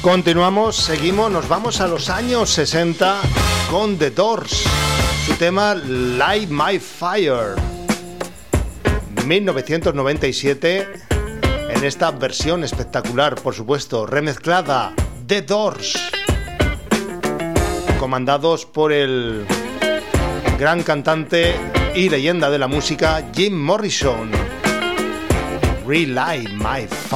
Continuamos, seguimos, nos vamos a los años 60 con The Doors, su tema Light My Fire, 1997, en esta versión espectacular, por supuesto, remezclada, The Doors, comandados por el gran cantante y leyenda de la música Jim Morrison. Relight My Fire.